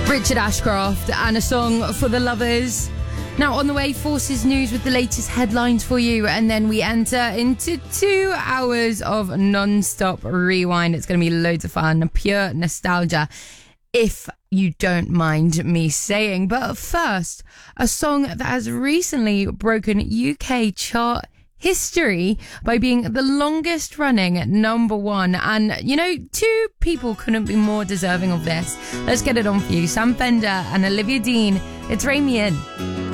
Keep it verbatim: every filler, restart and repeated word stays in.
Richard Ashcroft and a song for the lovers. Now on the way, Forces News with the latest headlines for you, and then we enter into two hours of non-stop rewind. It's going to be loads of fun, pure nostalgia, if you don't mind me saying. But first, a song that has recently broken U K chart history by being the longest running number one. And, you know, two people couldn't be more deserving of this. Let's get it on for you. Sam Fender and Olivia Dean. It's Rain Me In.